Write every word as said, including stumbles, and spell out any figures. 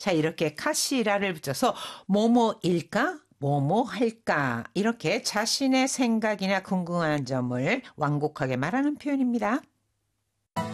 자, 이렇게 카시라를 붙여서 뭐뭐일까? 뭐뭐 할까? 이렇게 자신의 생각이나 궁금한 점을 완곡하게 말하는 표현입니다.